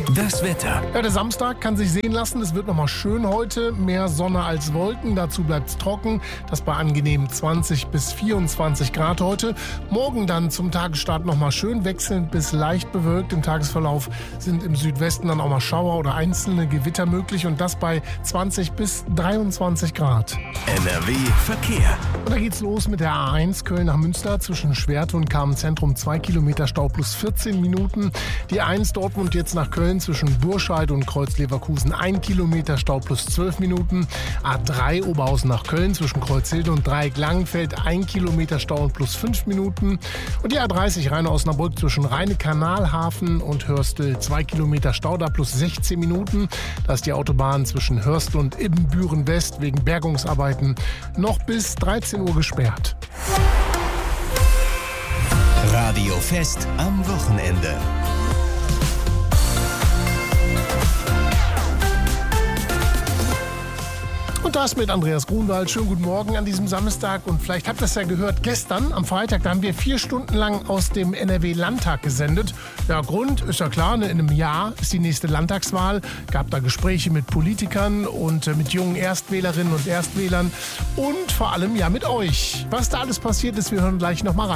Das Wetter. Ja, der Samstag kann sich sehen lassen. Es wird nochmal schön heute. Mehr Sonne als Wolken. Dazu bleibt es trocken. Das bei angenehmen 20 bis 24 Grad heute. Morgen dann zum Tagesstart nochmal schön wechselnd bis leicht bewölkt. Im Tagesverlauf sind im Südwesten dann auch mal Schauer oder einzelne Gewitter möglich. Und das bei 20 bis 23 Grad. NRW Verkehr. Und da geht's los mit der A1 Köln nach Münster zwischen Schwerte und Kamenz-Zentrum 2 Kilometer Stau plus 14 Minuten. Die A1 Dortmund jetzt nach Köln zwischen Burscheid und Kreuz-Leverkusen 1 Kilometer Stau plus 12 Minuten. A3 Oberhausen nach Köln zwischen Kreuzhilde und Dreieck-Langenfeld 1 Kilometer Stau und plus 5 Minuten. Und die A30 Rheine-Osnabrück zwischen Rheine-Kanalhafen und Hörstel 2 Kilometer Stau da plus 16 Minuten. Da ist die Autobahn zwischen Hörstel und Ibbenbüren-West wegen Bergungsarbeiten noch bis 13 Uhr gesperrt. Radio Fest am Wochenende. Und das mit Andreas Grunwald. Schönen guten Morgen an diesem Samstag. Und vielleicht habt ihr es ja gehört, gestern am Freitag, da haben wir 4 Stunden lang aus dem NRW-Landtag gesendet. Ja, Grund ist ja klar, in einem Jahr ist die nächste Landtagswahl. Gab da Gespräche mit Politikern und mit jungen Erstwählerinnen und Erstwählern. Und vor allem ja mit euch. Was da alles passiert ist, wir hören gleich nochmal rein.